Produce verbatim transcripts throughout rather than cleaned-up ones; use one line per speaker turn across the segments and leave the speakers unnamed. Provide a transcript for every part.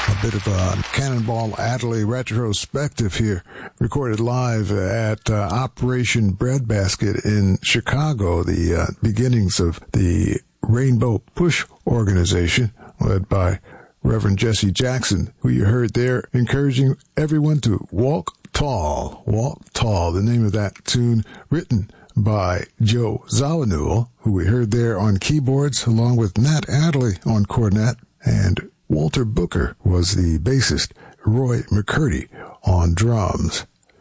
A bit of a Cannonball Adderley retrospective here, recorded live at uh, Operation Breadbasket in Chicago, the uh, beginnings of the Rainbow Push organization, led by Reverend Jesse Jackson, who you heard there, encouraging everyone to walk tall, walk tall, the name of that tune, written by Joe Zawinul, who we heard there on keyboards, along with Nat Adderley on cornet, and Walter Booker was the bassist, Roy McCurdy on drums.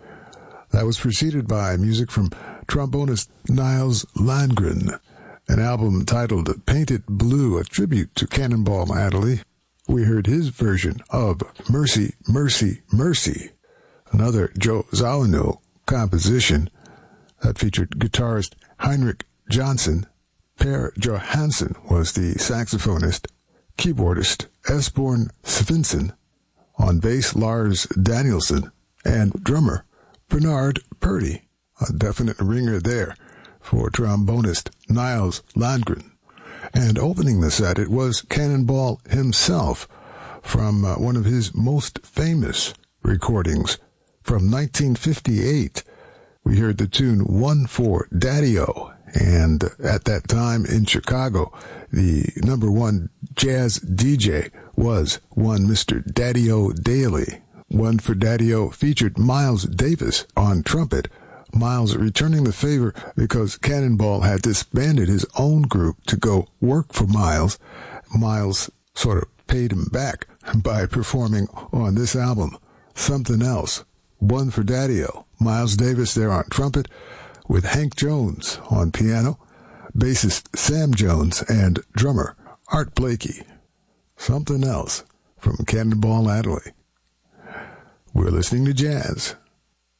That was preceded by music from trombonist Niles Landgren, an album titled Painted Blue, a tribute to Cannonball Adderley. We heard his version of Mercy, Mercy, Mercy, another Joe Zawinul composition that featured guitarist Heinrich Johnson. Per Johansson was the saxophonist, keyboardist Esbjørn Svensson, on bass Lars Danielsen, and drummer Bernard Purdy, a definite ringer there for trombonist Niles Landgren. And opening the set, it was Cannonball himself from uh, one of his most famous recordings from nineteen fifty-eight. We heard the tune One for Daddy-O, and at that time in Chicago, the number one jazz D J was one Mister Daddy-O Daly. One for Daddy-O featured Miles Davis on trumpet, Miles returning the favor because Cannonball had disbanded his own group to go work for Miles. Miles sort of paid him back by performing on this album, Something Else. One for Daddy-O. Miles Davis there on trumpet, with Hank Jones on piano, bassist Sam Jones, and drummer Art Blakey. Something Else from Cannonball Adderley. We're listening to jazz